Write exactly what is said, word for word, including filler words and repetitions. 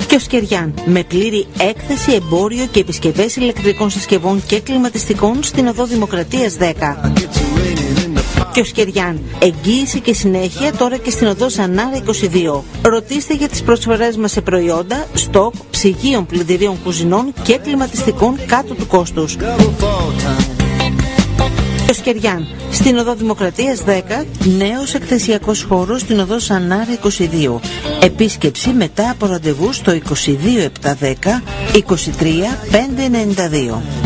Κιοσκεριάν, με πλήρη έκθεση, εμπόριο και επισκευές ηλεκτρικών συσκευών και κλιματιστικών στην οδό Δημοκρατίας δέκα. Κιοσκεριάν, εγγύηση και συνέχεια τώρα και στην οδό Ζανάρα είκοσι δύο. Ρωτήστε για τις προσφορές μας σε προϊόντα, στοκ, ψυγείων, πλυντηρίων κουζινών και κλιματιστικών κάτω του κόστους. Κιοσκεριάν, στην οδό Δημοκρατίας δέκα, νέος εκθεσιακός χώρος στην οδό Ζανάρα είκοσι δύο. Επίσκεψη μετά από ραντεβού στο είκοσι δύο επτακόσια δέκα είκοσι τρία πεντακόσια ενενήντα δύο.